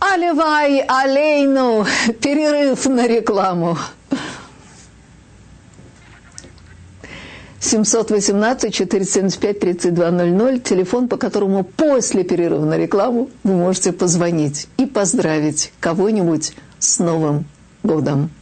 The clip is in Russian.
Аливай алейну. Перерыв на рекламу. 718-475-3200, телефон, по которому после перерыва на рекламу вы можете позвонить и поздравить кого-нибудь с Новым годом.